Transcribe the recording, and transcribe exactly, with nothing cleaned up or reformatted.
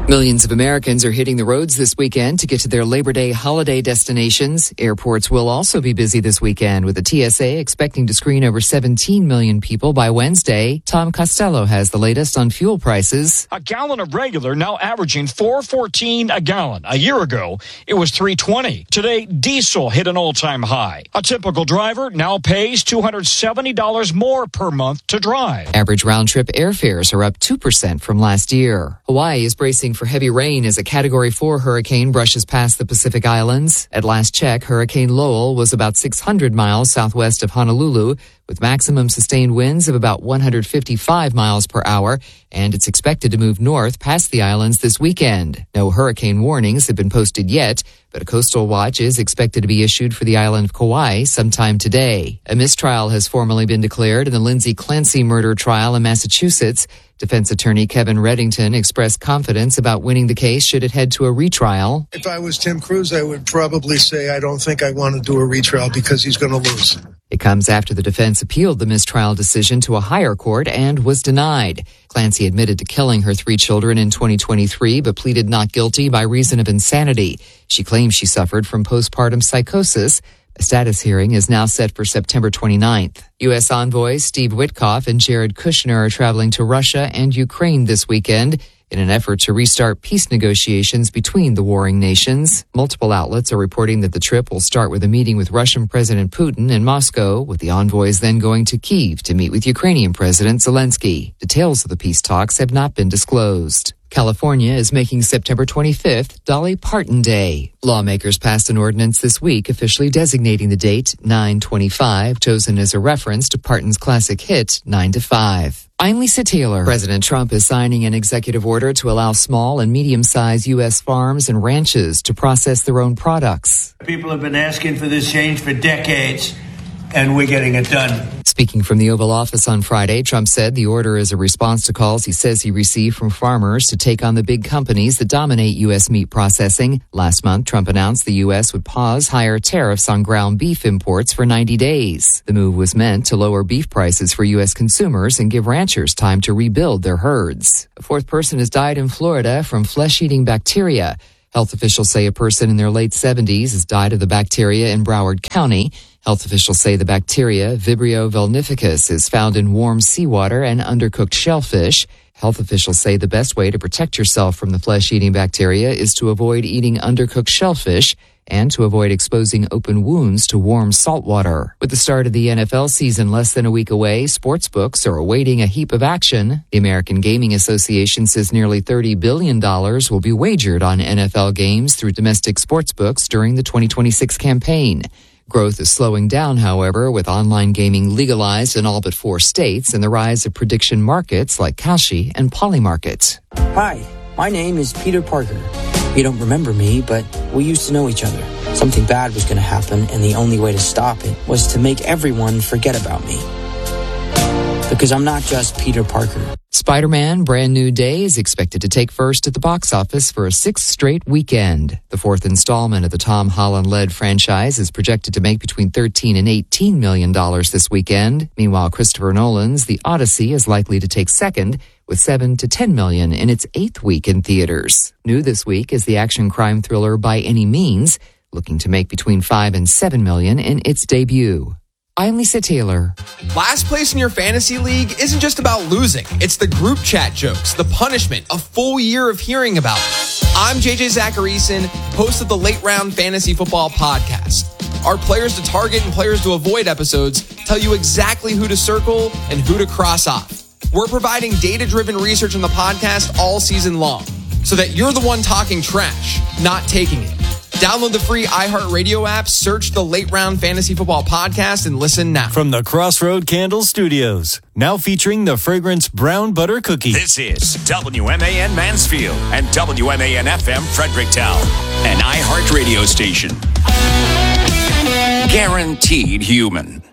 Millions of Americans are hitting the roads this weekend to get to their Labor Day holiday destinations. Airports will also be busy this weekend, with the T S A expecting to screen over seventeen million people by Wednesday. Tom Costello has the latest on fuel prices. A gallon of regular now averaging four fourteen a gallon. A year ago, it was three twenty. Today, diesel hit an all-time high. A typical driver now pays two hundred seventy dollars more per month to drive. Average round-trip airfares are up two percent from last year. Hawaii is bracing for heavy rain as a Category four hurricane brushes past the Pacific Islands. At last check, Hurricane Lowell was about six hundred miles southwest of Honolulu, with maximum sustained winds of about one hundred fifty-five miles per hour, and it's expected to move north past the islands this weekend. No hurricane warnings have been posted yet, but a coastal watch is expected to be issued for the island of Kauai sometime today. A mistrial has formally been declared in the Lindsay Clancy murder trial in Massachusetts. Defense attorney Kevin Reddington expressed confidence about winning the case should it head to a retrial. If I was Tim Cruz, I would probably say I don't think I want to do a retrial because he's going to lose. It comes after the defense appealed the mistrial decision to a higher court and was denied. Clancy admitted to killing her three children in twenty twenty-three, but pleaded not guilty by reason of insanity. She claims she suffered from postpartum psychosis. A status hearing is now set for September twenty-ninth. U S envoys Steve Witkoff and Jared Kushner are traveling to Russia and Ukraine this weekend in an effort to restart peace negotiations between the warring nations. Multiple outlets are reporting that the trip will start with a meeting with Russian President Putin in Moscow, with the envoys then going to Kyiv to meet with Ukrainian President Zelensky. Details of the peace talks have not been disclosed. California is making September twenty-fifth Dolly Parton Day. Lawmakers passed an ordinance this week officially designating the date nine twenty-five, chosen as a reference to Parton's classic hit nine to five. I'm Lisa Taylor. President Trump is signing an executive order to allow small and medium-sized U S farms and ranches to process their own products. People have been asking for this change for decades, and we're getting it done. Speaking from the Oval Office on Friday, Trump said the order is a response to calls he says he received from farmers to take on the big companies that dominate U S meat processing. Last month, Trump announced the U S would pause higher tariffs on ground beef imports for ninety days. The move was meant to lower beef prices for U S consumers and give ranchers time to rebuild their herds. A fourth person has died in Florida from flesh-eating bacteria. Health officials say a person in their late seventies has died of the bacteria in Broward County. Health officials say the bacteria, Vibrio vulnificus, is found in warm seawater and undercooked shellfish. Health officials say the best way to protect yourself from the flesh-eating bacteria is to avoid eating undercooked shellfish and to avoid exposing open wounds to warm salt water. With the start of the N F L season less than a week away, sportsbooks are awaiting a heap of action. The American Gaming Association says nearly thirty billion dollars will be wagered on N F L games through domestic sportsbooks during the twenty twenty-six campaign. Growth is slowing down, however, with online gaming legalized in all but four states and the rise of prediction markets like Kalshi and Polymarket. Hi, my name is Peter Parker. You don't remember me, but we used to know each other. Something bad was going to happen, and the only way to stop it was to make everyone forget about me. Because I'm not just Peter Parker. Spider-Man Brand New Day is expected to take first at the box office for a sixth straight weekend. The fourth installment of the Tom Holland-led franchise is projected to make between thirteen and eighteen million dollars this weekend. Meanwhile, Christopher Nolan's The Odyssey is likely to take second, with seven to ten million in its eighth week in theaters. New this week is the action crime thriller By Any Means, looking to make between five and seven million in its debut. I'm Lisa Taylor. Last place in your fantasy league isn't just about losing. It's the group chat jokes, the punishment, a full year of hearing about it. I'm J J Zacharyson, host of the Late Round Fantasy Football Podcast. Our players to target and players to avoid episodes tell you exactly who to circle and who to cross off. We're providing data-driven research on the podcast all season long, so that you're the one talking trash, not taking it. Download the free iHeartRadio app, search the Late Round Fantasy Football Podcast, and listen now. From the Crossroad Candle Studios, now featuring the fragrance Brown Butter Cookie. This is W M A N Mansfield and W M A N F M Fredericktown, an iHeartRadio station. Guaranteed human.